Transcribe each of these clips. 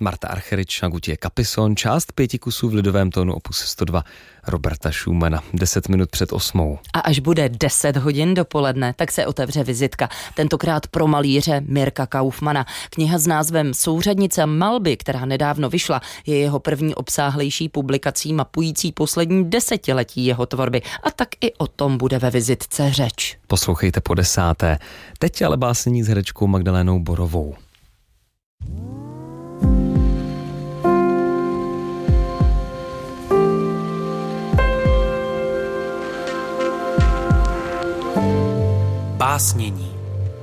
Marta Argerich a Gutierre Capison, část 5 kusů v lidovém tónu opus 102 Roberta Schumana, 10 minut před 8. A až bude 10 hodin dopoledne, tak se otevře vizitka. Tentokrát pro malíře Mirka Kaufmana. Kniha s názvem Souřadnice malby, která nedávno vyšla, je jeho první obsáhlejší publikací mapující poslední desetiletí jeho tvorby. A tak i o tom bude ve vizitce řeč. Poslouchejte po 10. Teď ale básnění s herečkou Magdalénou Borovou. Básnění.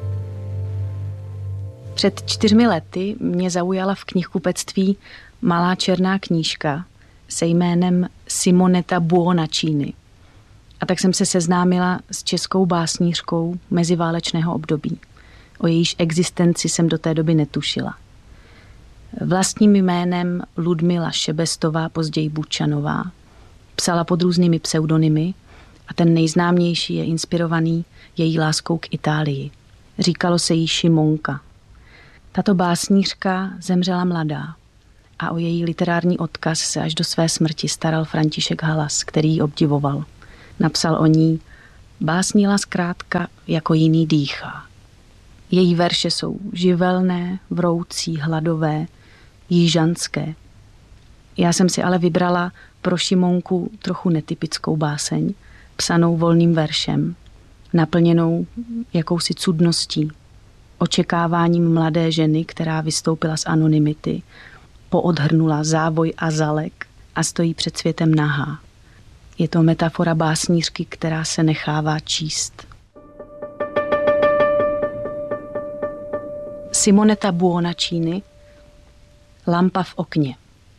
Před 4 lety mě zaujala v knihkupectví malá černá knížka se jménem Simonetta Buonaccini. A tak jsem se seznámila s českou básnířkou meziválečného období. O jejíž existenci jsem do té doby netušila. Vlastním jménem Ludmila Šebestová, později Bučanová, psala pod různými pseudonymy a ten nejznámější je inspirovaný její láskou k Itálii. Říkalo se jí Šimonka. Tato básnířka zemřela mladá a o její literární odkaz se až do své smrti staral František Halas, který ji obdivoval. Napsal o ní: básnila zkrátka jako jiný dýchá. Její verše jsou živelné, vroucí, hladové, jižanské. Já jsem si ale vybrala pro Šimonku trochu netypickou báseň, psanou volným veršem, naplněnou jakousi cudností, očekáváním mladé ženy, která vystoupila z anonymity, poodhrnula závoj a zalek a stojí před světem nahá. Je to metafora básnířky, která se nechává číst. Simonetta Buonaccini, Lampa v okně.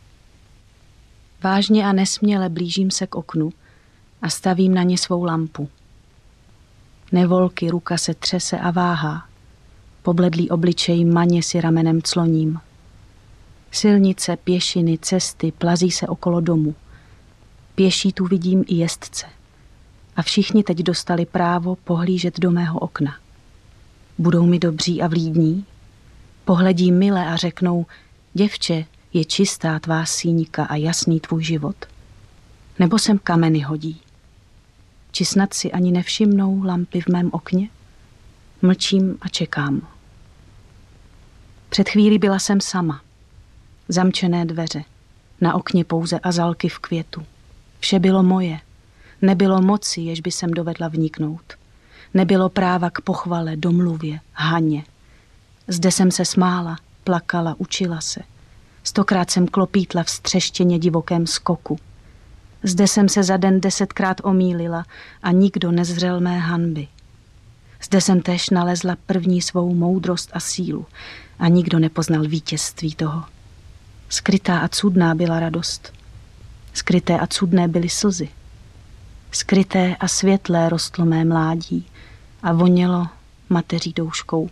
Vážně a nesměle blížím se k oknu a stavím na ně svou lampu. Nevolky ruka se třese a váhá. Pobledlý obličej maně si ramenem cloním. Silnice, pěšiny, cesty plazí se okolo domu. Pěší tu vidím i jezdce. A všichni teď dostali právo pohlížet do mého okna. Budou mi dobří a vlídní? Pohledí mile a řeknou: děvče, je čistá tvá síňka a jasný tvůj život. Nebo sem kameny hodí? Či snad si ani nevšimnou lampy v mém okně? Mlčím a čekám. Před chvílí byla jsem sama. Zamčené dveře, na okně pouze azalky v květu. Vše bylo moje. Nebylo moci, jež by sem dovedla vniknout. Nebylo práva k pochvale, domluvě, haně. Zde jsem se smála, plakala, učila se. 100krát jsem klopítla v střeštěně divokém skoku. Zde jsem se za den 10krát omýlila a nikdo nezřel mé hanby. Zde jsem též nalezla první svou moudrost a sílu a nikdo nepoznal vítězství toho. Skrytá a cudná byla radost. Skryté a cudné byly slzy. Skryté a světlé rostlo mé mládí a vonělo mateří douškou.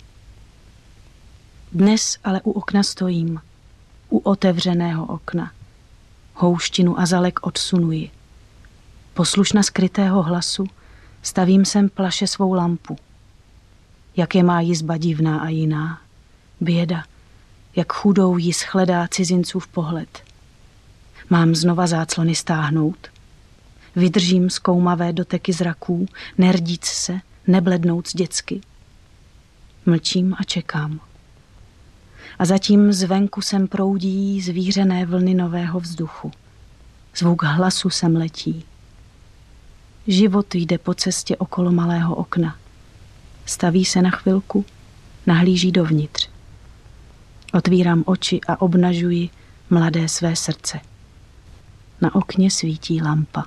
Dnes ale u okna stojím, u otevřeného okna. Houštinu azalek odsunuji. Poslušna skrytého hlasu stavím sem plaše svou lampu. Jak je má jizba divná a jiná. Běda, jak chudou ji shledá cizincův pohled. Mám znova záclony stáhnout. Vydržím zkoumavé doteky zraků, nerdíc se, neblednout dětsky. Mlčím a čekám. A zatím zvenku sem proudí zvířené vlny nového vzduchu. Zvuk hlasu sem letí. Život jde po cestě okolo malého okna. Staví se na chvilku, nahlíží dovnitř. Otvírám oči a obnažuji mladé své srdce. Na okně svítí lampa.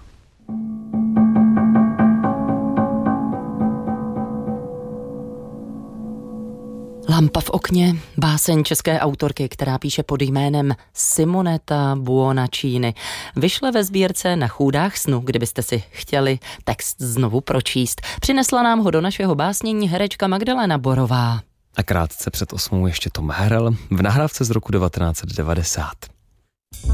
Lampa v okně, báseň české autorky, která píše pod jménem Simonetta Buonaccini. Vyšle ve sbírce Na chůdách snu, kdybyste si chtěli text znovu pročíst. Přinesla nám ho do našeho básnění herečka Magdaléna Borová. A krátce před 8 ještě Tom Herel v nahrávce z roku 1990.